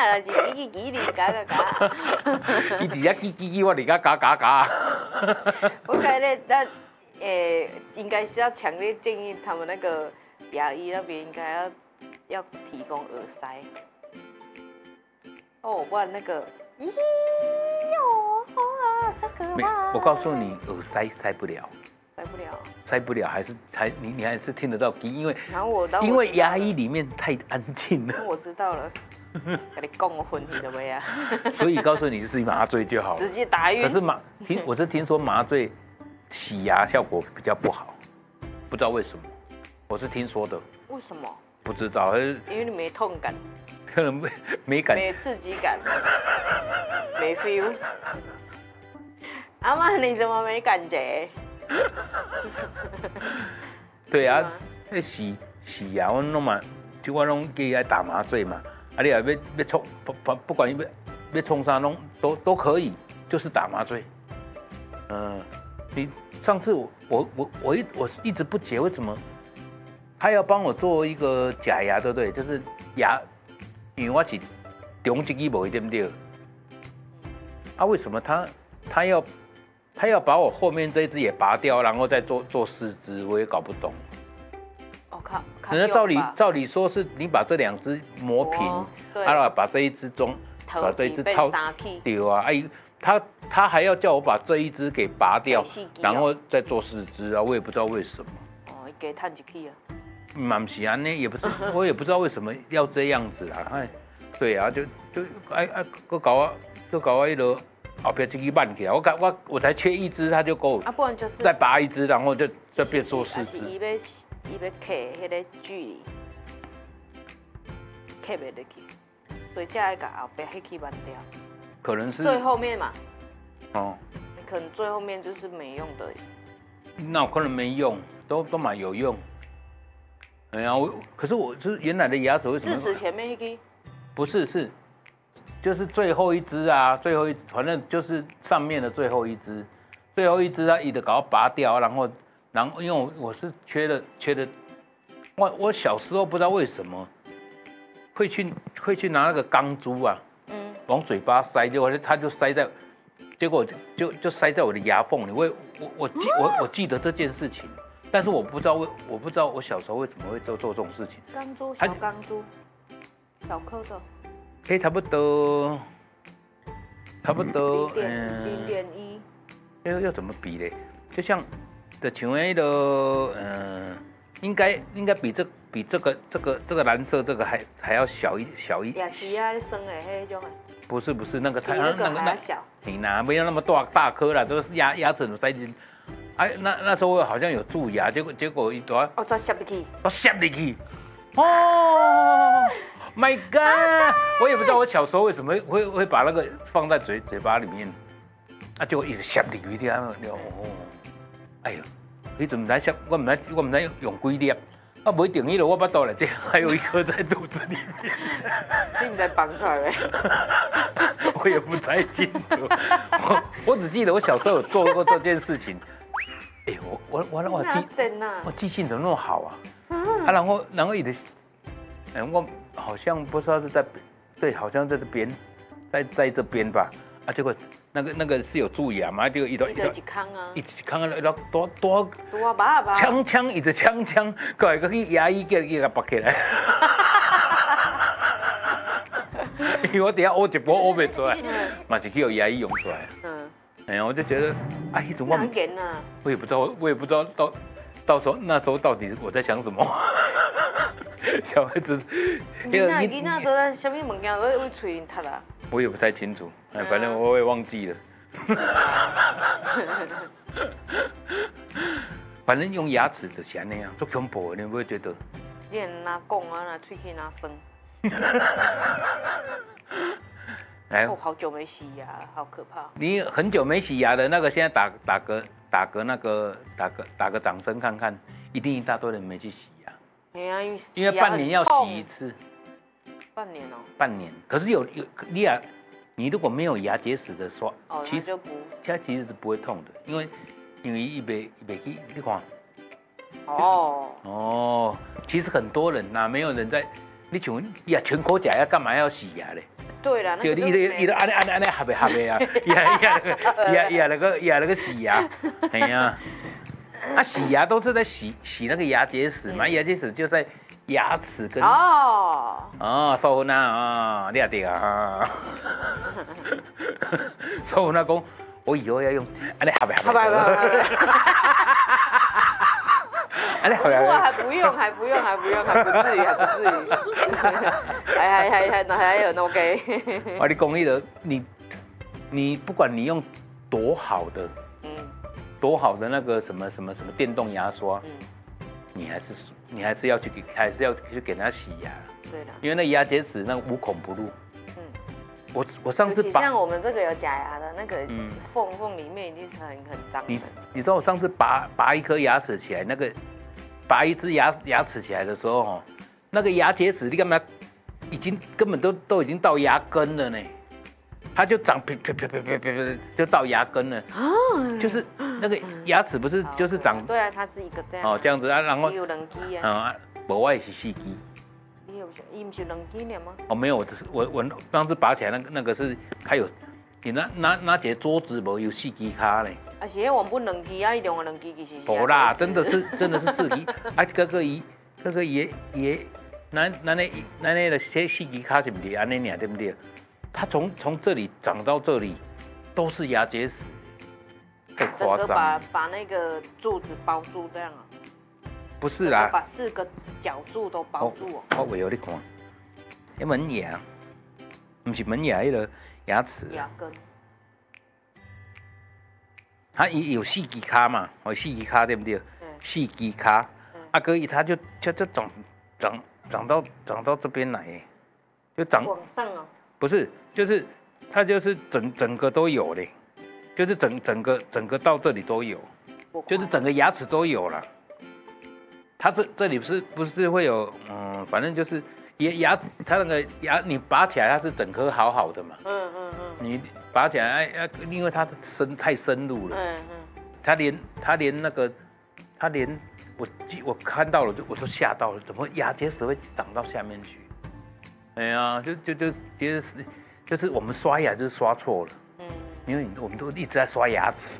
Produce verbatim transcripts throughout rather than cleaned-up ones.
啦，是叽叽叽哩，嘎嘎嘎。 伊底下叽叽叽，我里嘎嘎嘎嘎。 我感觉那诶，应该是要强烈建议他们那个牙医那边应该要要提供耳塞。哦，不然那个，咦哟啊，太可没， 怕！ 我告诉你，耳塞塞不了。 塞不了， 塞不了，还是还你你还是听得到叽，因为然后我因为牙医里面太安静了。 我知道了，跟你讲我昏你的没啊？ 所以告诉你就是麻醉就好了， 直接打晕。 可是麻听我是听说麻醉洗牙效果比较不好，不知道为什么，我是听说的。 为什么？ 不知道， 因为你没痛感， 可能没没感， 没刺激感，没 feel。阿妈，你怎么没感觉？ 对啊，那洗洗牙我弄嘛，就我弄给来打麻醉嘛，啊你也要要冲不不不管要要冲啥弄都都可以，就是打麻醉。嗯，你上次我我我我一我一直不解为什么他要帮我做一个假牙，对不对？就是牙，因为我是中一支无一点对，啊为什么他他要？他要把我后面这一只也拔掉，然后再做做四只，我也搞不懂。 哦靠！ 人家照理照理说是你把这两只磨平，啊，把这一只中，把这一只套丢啊，哎，他他还要叫我把这一只给拔掉，然后再做四只啊，我也不知道为什么。 哦，给探进去啊。 嘛不是安呢，也不是，我也不知道为什么要这样子啦。哎，对啊，就就哎哎，搁搞我，搁搞我一路。后边这个慢起来，我我我才缺一只，它就够。啊， 不然就是再拔一只，然后就就变做四只。 伊要伊要卡迄个距离，卡袂入去，所以才会把后边迄去慢掉。 可能是最后面嘛。 哦。 你可能最后面就是没用的。 那我可能没用，都都蛮有用。哎呀，我可是我就是原来的牙齿为什么？ 智齿前面一个。 不是是。就是最后一只啊，最后一只，反正就是上面的最后一只，最后一只它一直搞拔掉，然后，然后因为我我是缺的缺的，我我小时候不知道为什么会去会去拿那个钢珠啊，嗯，往嘴巴塞，结果它就塞在，结果就就就塞在我的牙缝里，我我我记我我记得这件事情，但是我不知道为我不知道我小时候为什么会做做这种事情。 钢珠小钢珠，小颗的。 可差不多，差不多， 嗯，零点一。 要要怎么比嘞？就像的像那个，嗯，应该应该比这比这个这个这个蓝色这个还还要小一小一。 也是啊，生的那种的。 不是不是那个太那个还要小。 你哪没有那么大大颗啦，都是牙牙齿都塞进。哎，那那时候我好像有蛀牙，结果结果一抓， 哦，再塞进去， 我塞进去，哦。My God！ 我也不知道我小时候为什么会会会把那个放在嘴嘴巴里面，啊，结果一直吸进去了，哦，哎呦，你怎么来吸？我唔来，我唔来用几粒，啊，不定伊了，我把倒来这还有一颗在肚子里面。 你唔再绑出来呗？ 我也不太清楚，我我只记得我小时候有做过这件事情。哎，我我我我记，我记性怎么那么好啊？啊，然后然后一直，哎，我。好像不知道是在，对，好像在这边，在在这边吧，啊，结果那个那个是有蛀牙嘛，就一直一直康啊， 一直康啊，一直多多多把把， 呛呛一直呛呛，过来个去牙医叫伊个拔起来，因为我等下屙一波屙不出来，嘛是去有牙医用出来，嗯，哎呀，我就觉得，啊，一种我，我也不知道，我也不知道到到时候那时候到底我在想什么。小孩子， 囡仔囡仔都在什么物件都会嘴里吐啦。 我也不太清楚，哎，反正我也忘记了。反正用牙齿就是那样，做恐怖，你会不会觉得？ 你拿讲啊，拿喙齿拿酸。哎，我好久没洗牙，好可怕。 你很久没洗牙的那个，现在打打个打个那个打个打个掌声看看，一定一大堆人没去洗。因为半年要洗一次， 半年哦， 半年。可是有有你牙，你如果没有牙结石的刷， 哦， 其实不， 它其实是不会痛的，因为因为一别一别去你看， 哦哦，其实很多人呐、啊，没有人在，你请问呀，全口假牙干嘛要洗牙嘞？ 对啦， 就伊咧伊咧安尼安尼安尼合的合的啊，伊啊伊啊伊啊伊啊那个伊啊那个洗牙，哎呀，啊洗牙都是在洗洗那个牙结石嘛，牙结石就在牙齿跟哦哦，收分啊啊，你也对啊，收分啊讲，我以后要用安尼合的合的，安尼合的， 不还不用还不用还不用还不至于还不至于，还还还还还有 OK。 我你讲迄个你你不管你用多好的，嗯，多好的那个什么什么什么电动牙刷，嗯，你还是你还是要去给还是要去给它洗牙， 对的， 因为那牙结石那无孔不入。嗯，我我上次把像我们这个有假牙的那个缝缝里面已经是很很脏的。 你你知道我上次拔拔一颗牙齿起来，那个拔一只牙牙齿起来的时候，哦，那个牙结石你干嘛？已经根本都都已经到牙根了呢，它就长啪啪啪啪啪啪就到牙根了，就是那个牙齿不是就是长， 对啊，它是一个这样， 哦这样子啊，然后有两支啊， 啊，我我也是四支， 你有伊不是两支呢吗？ 哦没有，我是我我当时拔起来那个那个是它有，你拿拿拿一个桌子无有四支卡呢， 啊是迄原本两支啊，伊两个两支其实是， 无啦，真的是真的是四支，啊哥哥伊哥哥也也。咱咱那咱那个些细肌卡是不是安尼尔对不对？它从从这里长到这里都是牙结石，太夸张。 把把那个柱子包住这样啊？ 不是啦， 把四个角柱都包住哦。 我我有你看，那门牙，不是门牙，那个牙齿。 牙根。 它有细肌卡嘛？有细肌卡对不对？细肌卡，啊哥，它就就就长长。长到长到这边来，就长往上哦， 不是，就是它就是整整个都有嘞，就是整整个整个到这里都有，就是整个牙齿都有了。它这这里不是不是会有嗯，反正就是牙牙它那个牙你拔起来它是整颗好好的嘛，嗯嗯嗯，你拔起来哎哎，因为它深太深入了，嗯嗯，它连它连那个。他连我我看到了，就我都吓到了，怎么牙结石会长到下面去？哎呀，就就就就是就是我们刷牙就是刷错了，嗯，因为我们都一直在刷牙齿。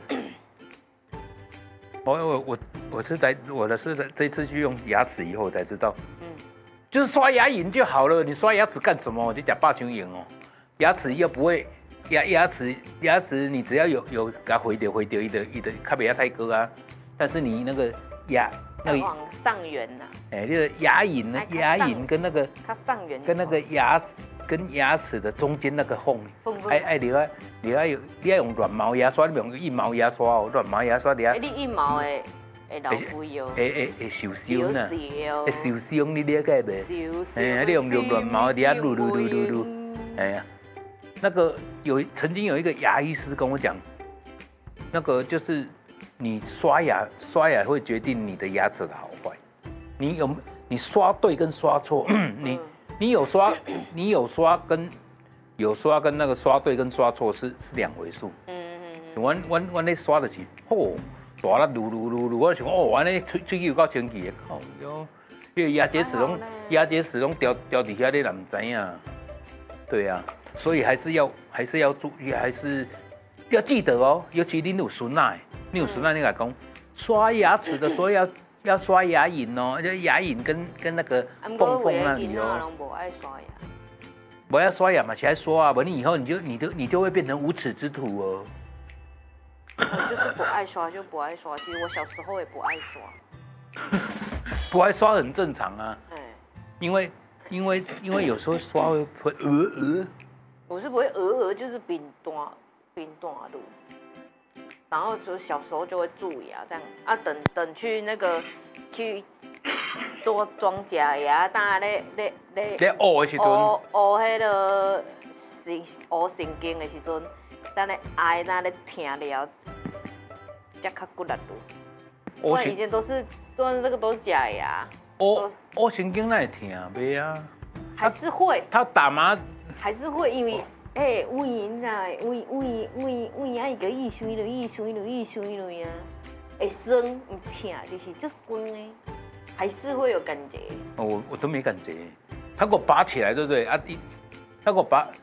我我我我是在我的是这次去用牙齿以后才知道，嗯，就是刷牙龈就好了，你刷牙齿干什么？你讲霸球龈哦，牙齿又不会牙牙齿牙齿你只要有有给它回掉回掉一的一的，看不要太高啊。但是你那个牙，那个往上圆呐， 哎，那个牙龈呢，牙龈跟那个它上圆， 跟那个牙跟牙齿的中间那个缝，哎哎，你要你要有你要用软毛牙刷，你用硬毛牙刷哦，软毛牙刷你要， 你硬毛的会老灰哦， 会会会受伤呐，会受伤你了解没？ 受伤， 哎，你用用软毛你要撸撸撸撸撸，哎呀，那个有曾经有一个牙医师跟我讲，那个就是。你刷牙，刷牙会决定你的牙齿的好坏。你有你刷对跟刷错，你你有刷，你有刷跟有刷跟那个刷对跟刷错是是两回数。嗯嗯嗯。我我我那刷得起，哦，刷了噜噜噜噜，我想哦，我那喙喙有够清气的，靠哟，因为牙结石拢牙结石拢掉掉底下，你哪唔知呀？对呀，所以还是要还是要注意，还是要记得哦，尤其你有孙仔。你有孙仔，你来讲刷牙齿的时候要要刷牙龈哦，就牙龈跟跟那个缝缝那里哦。 不爱刷牙， 不要刷牙嘛，起来刷啊，不然你以后你就你就你就会变成无耻之徒哦。 我就是不爱刷就不爱刷，其实我小时候也不爱刷。 不爱刷很正常啊，因为因为因为有时候刷会会呃呃。 我是不会呃呃，就是扁短扁短路。然后就小时候就会蛀牙这样啊，等等去那个去做装假牙，等下咧咧咧咧学的时阵， 学学迄个神学神经的时阵，等咧挨那咧疼了，才较骨力路。我以前都是，都是这个都是假牙。 学学神经那会疼袂啊？ 还是会。 他打麻还是会因为。哎，胃你知道？胃胃胃胃啊，伊个意酸了，意酸了，意酸了啊！会酸，唔疼，就是就酸的，还是会有感觉。 我我都没感觉，他给我拔起来，对不对啊？一他给我拔